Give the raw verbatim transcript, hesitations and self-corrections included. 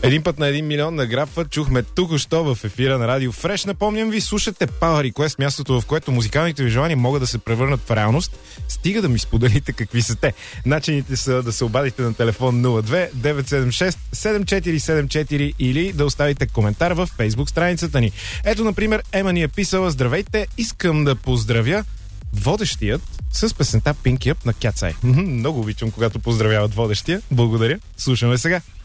Един път на един милион на графа чухме току-що в ефира на Радио Фреш. Напомням ви, слушате Power Request, мястото, в което музикалните ви желания могат да се превърнат в реалност. Стига да ми споделите какви са те. Начините са да се обадите на телефон нула две девет седем шест седем четири седем четири или да оставите коментар в Фейсбук страницата ни. Ето, например, Ема ни е писала: здравейте, искам да поздравя водещият с песента Pink Up на Cat's Eye. Много обичам, когато поздравяват водещия. Благодаря. Слушаме сега.